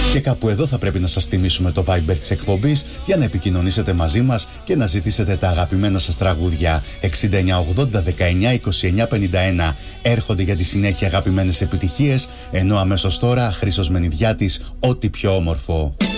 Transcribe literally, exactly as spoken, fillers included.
Και κάπου εδώ θα πρέπει να σας θυμίσουμε το Viber της εκπομπής για να επικοινωνήσετε μαζί μας και να ζητήσετε τα αγαπημένα σας τραγούδια. εξήντα εννιά ογδόντα δεκαεννιά είκοσι εννιά πενήντα ένα. Έρχονται για τη συνέχεια αγαπημένες επιτυχίες, ενώ αμέσως τώρα Χρήστος Μενιδιάτης, ό,τι πιο όμορφο.